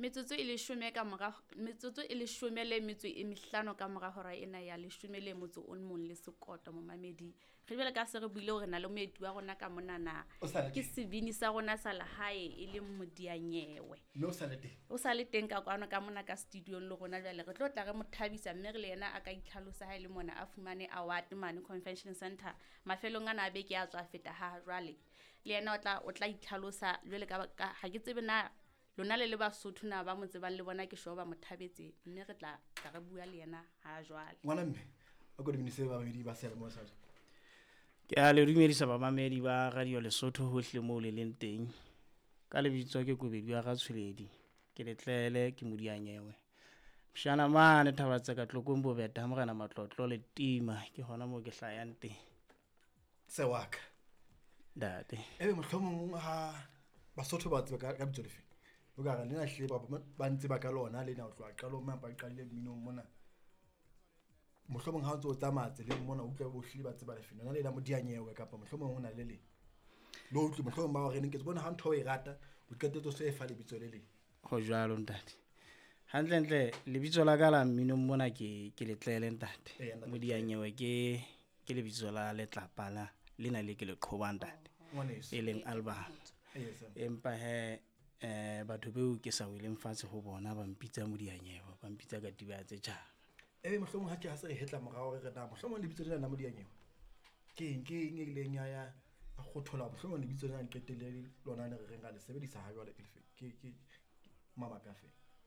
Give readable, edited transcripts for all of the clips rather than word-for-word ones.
metsotso e le 10 ka mora metsotso e le 15 ka mora hora ena ya 11 le sekoto mo mamedi re bile ka se re buile hore na le moeti wa rona ka monana ke sebini sa rona sa lahae e le Modianyewe o sa le teng ka kwano ka mona ka studio le rona jwale re tlo tla re mothabisa mme re le yena a ka itlhalosa ha ile mona a fumane award mane Convention Center mafelong ana be ke a tswa feta ha jwale le yena o tla itlhalosa jwale ka ha ke tsebe na lona le Basotho na ba mo tsebang le bona ke sho ba mothabetse mme re tla re bua le yena ha jwale ngwana mme a go dimise ba mamedi ba sele mo sa ke a le dumedisa ba mamedi ba Radio Lesotho hohle mo le leng teng ka lebitso ke Kobedi wa Ratshweledi ke letlele ke Modianyewe mshana mane thabatsa ka tlokombo beta morena matlotlo le tima ke hona mo ke hlayang teng se waka date mohlomong ha Basotho ba tseba ka bitso lefe o ka ga lena hle ba ntse ba ka lona le na o tloa qalo mma ba qale mmino mona mohlomong ha o ntse o tsamatse le mona o utlwa bohle ba tseba lefe nna le la Modianyewe kapa mohlomong hona le lo utlwe mohlomong ba re ne ke bona ha ntho e rata o qetetso se fa le bitso le go jalo ntate hantle lebitso la ka la mmino mona ke letlele ntate Modianyewe ke lebitso la letlapa la lena le ke le qhoba ntate e leng album empa batho beo ke sa wileng fatshe ho bona ba mpitsa Modianyewe ba mpitsa ka diba tse tjha mohlomong ha ke ha se re hetla morao re na mohlomong lebitso lena la Modianyewe ke eng le nya ya a khothola mohlomong lebitso lena qetelle lona le re renga le sebedisa ha jwale ke mama kafe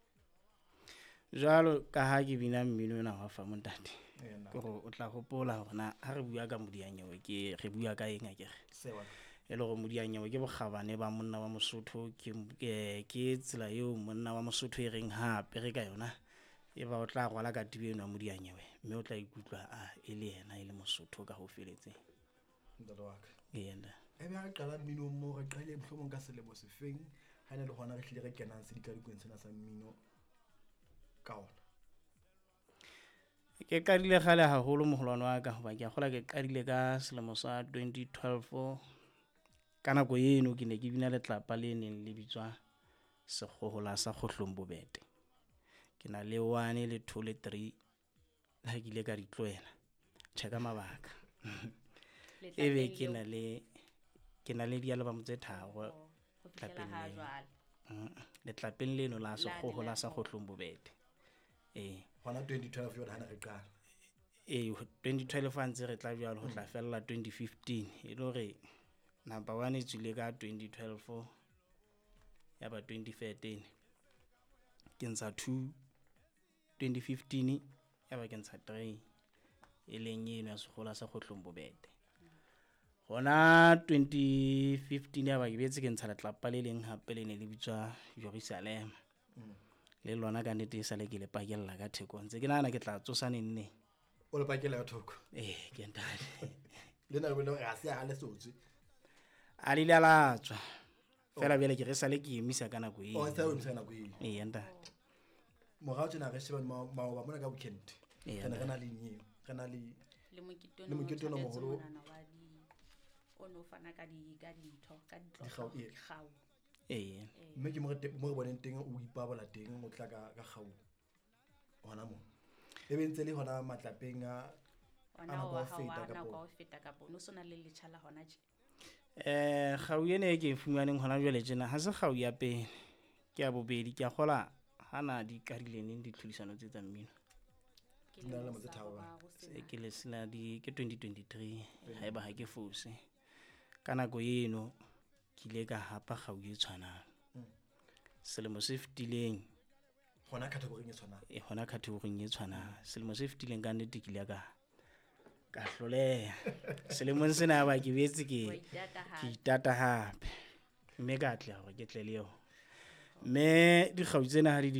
jalo ka ha ke bina mmino na wa fa montate ke go o tla gopola hore na ha re bua ka Modianyewe ke re bua ka eng a ke sewa e le go Modianyewe ke bogabane ba monna wa Mosotho ke tsela eo monna wa Mosotho e reng ha pere ka yona e ba o tla gwala ka tibeno ya Modianyewe mme o tla ikutlwa e le yena e le Mosotho ka ho feletse ndalo waka yenda ha qala mmino mo re qale mohlomong ka selemo se feng ha ne le gona re hlile re kenang se dikadikweng sena sa mmino ka ona ke qadile gale haholo moholwane wa ka hoba ke a gola ke qadile ka selemo sa 2012 ka nako eno ke ne ke bina letlapa le neng le bitswa Sekgohola sa Kgohlong-bobete ke na le 1 le 2 le 3 ha ke ile ka di tloela tsheka mabaka ebe ke na le dialbum tse tharo tlapeng letlapeng leno la Sekgohola sa Kgohlong-bobete hona 2012 yona hana re qala 2012 antse re tla jwalo ho tla fella 2015 e le re number 1 e tswile ka 2012 ya ba 2013 ke ntsha 2 2015 ya ba ke ntsha 3 e leng eno ya Sekgohola sa Kgohlong-bobete hona 2015 ya ba ke betse ke ntsha letlapa le leng hape le ne le bitswa Jerusalem le lona ka nnete e sale ke le pakella ka theko ntse ke nana ke tla tsosa nenne o le pakella ka thoko ke ntate le na le ga se ha le sotswe a le latswa fela bjale ke re sale ke emisa ka nako o sa o emisa nako e ntate morao tsena re sheba maoba mona ka weekend re na le nyewe re na le moketone moholo ono fana ka ditho ka dikgau kgau mme ke mo re boneng teng o ipabola teng o tla ka kgau hona mo e bentse le hona matlapeng a ona wa ka feta ka no sona le letšhala hona tje kgau ene ke fumaneng hona jwale tjena ha se kgau ya pele ke a bobedi ke a gola hana di karileng di tlhodisano tse tsa mmino ke le sela ke 2023 haeba ha ke fose ka nako eno ke ile ka hapa kgau e tshwanang selemo se fetileng hona category e tshwanang selemo se fetileng ka nnete ke ile ka hloleha selemong sena ba ke betse ke itata hape mme ka tla hore ke tle le yo mme dikgau tsena ha di